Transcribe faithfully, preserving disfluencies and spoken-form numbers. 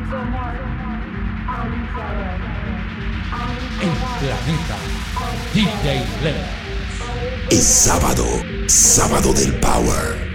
El planeta D J Lex. Es sábado, sábado del Power.